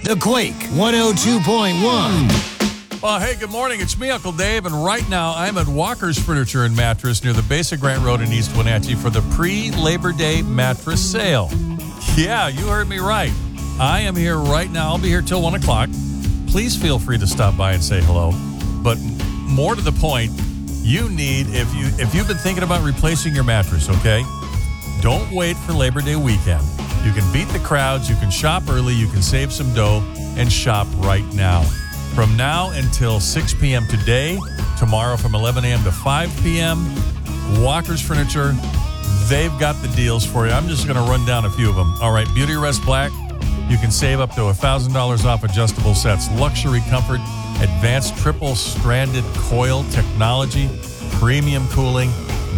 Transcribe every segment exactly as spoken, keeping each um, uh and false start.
The Quake one oh two point one. Well, hey, good morning. It's me, Uncle Dave, and right now I'm at Walker's Furniture and Mattress near the Basic Grant Road in East Wenatchee for the pre-Labor Day mattress sale. Yeah, you heard me right. I am here right now. I'll be here till one o'clock. Please feel free to stop by and say hello. But more to the point, you need, if, you, if you've been thinking about replacing your mattress, okay, don't wait for Labor Day weekend. You can beat the crowds, you can shop early, you can save some dough, and shop right now. From now until six p.m. today, tomorrow from eleven a.m. to five p.m., Walker's Furniture, they've got the deals for you. I'm just going to run down a few of them. All right, Beauty Rest Black, you can save up to one thousand dollars off adjustable sets. Luxury Comfort, advanced triple-stranded coil technology, premium cooling,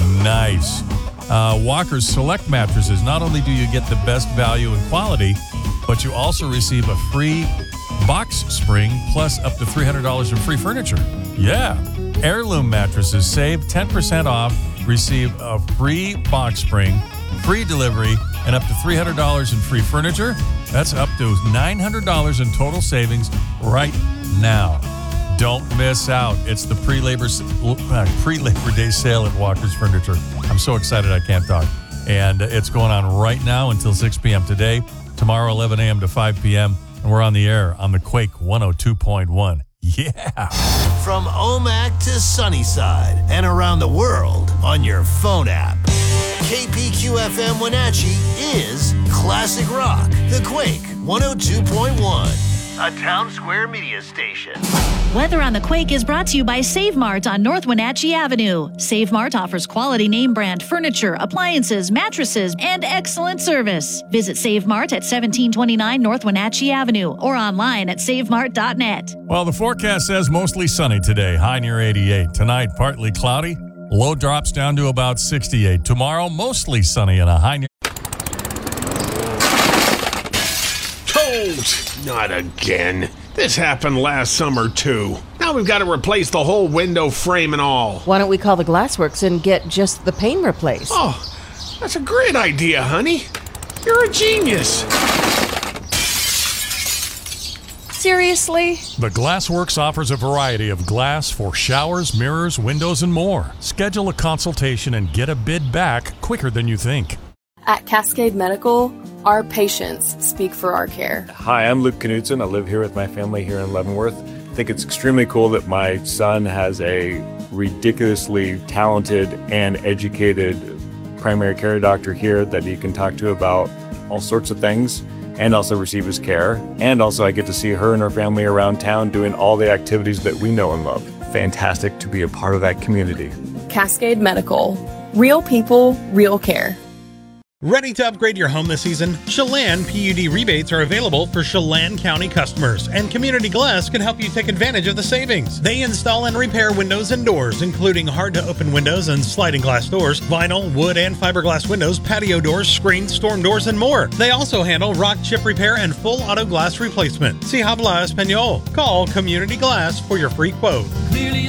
nice. Uh, Walker's Select Mattresses, not only do you get the best value and quality, but you also receive a free box spring plus up to three hundred dollars in free furniture. Yeah. Heirloom Mattresses, save ten percent off, receive a free box spring, free delivery, and up to three hundred dollars in free furniture. That's up to nine hundred dollars in total savings right now. Don't miss out. It's the pre-labor uh, pre-Labor Day sale at Walker's Furniture. I'm so excited I can't talk. And it's going on right now until six p.m. today, tomorrow eleven a.m. to five p.m., and we're on the air on the Quake one oh two point one. Yeah. From Omak to Sunnyside and around the world on your phone app. K P Q F M Wenatchee is Classic Rock. The Quake one oh two point one. A Town Square media station. Weather on the Quake is brought to you by Save Mart on North Wenatchee Avenue. Save Mart offers quality name brand furniture, appliances, mattresses, and excellent service. Visit Save Mart at seventeen twenty-nine North Wenatchee Avenue or online at save mart dot net. Well, the forecast says mostly sunny today, high near eighty-eight. Tonight, partly cloudy. Low drops down to about sixty-eight. Tomorrow, mostly sunny and a high near... Totes! Not again. This happened last summer, too. Now we've got to replace the whole window frame and all. Why don't we call the Glassworks and get just the pane replaced? Oh, that's a great idea, honey. You're a genius. Seriously? The Glassworks offers a variety of glass for showers, mirrors, windows, and more. Schedule a consultation and get a bid back quicker than you think. At Cascade Medical, our patients speak for our care. Hi, I'm Luke Knudsen. I live here with my family here in Leavenworth. I think it's extremely cool that my son has a ridiculously talented and educated primary care doctor here that he can talk to about all sorts of things and also receive his care. And also I get to see her and her family around town doing all the activities that we know and love. Fantastic to be a part of that community. Cascade Medical. Real people, real care. Ready to upgrade your home this season? Chelan P U D rebates are available for Chelan County customers, and Community Glass can help you take advantage of the savings. They install and repair windows and doors, including hard-to-open windows and sliding glass doors, vinyl, wood, and fiberglass windows, patio doors, screens, storm doors, and more. They also handle rock chip repair and full auto glass replacement. Si habla español. Call Community Glass for your free quote.